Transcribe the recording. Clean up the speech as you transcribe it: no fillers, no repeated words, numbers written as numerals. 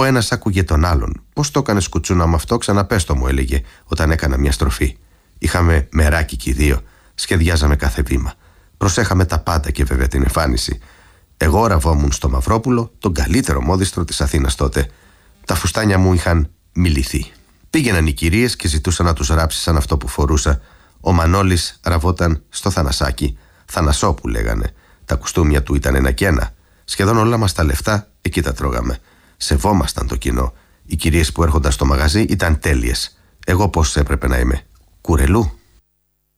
ένας άκουγε τον άλλον. «Πώς το έκανες κουτσούνα με αυτό, ξαναπες το», μου έλεγε όταν έκανα μια στροφή. Είχαμε μεράκι κι οι δύο. Σχεδιάζαμε κάθε βήμα. Προσέχαμε τα πάντα και βέβαια την εμφάνιση. Εγώ ραβόμουν στο Μαυρόπουλο, τον καλύτερο μόδιστρο της Αθήνας τότε. Τα φουστάνια μου είχαν μιληθεί. Πήγαιναν οι κυρίες και ζητούσαν να τους ράψει σαν αυτό που φορούσα. Ο Μανώλης ραβόταν στο Θανασάκι. Θανασό που λέγανε. Τα κουστούμια του ήταν ένα και ένα. Σχεδόν όλα μας τα λεφτά εκεί τα τρώγαμε. Σεβόμασταν το κοινό. Οι κυρίες που έρχονταν στο μαγαζί ήταν τέλειες. Εγώ πώς έπρεπε να είμαι? Κουρελού.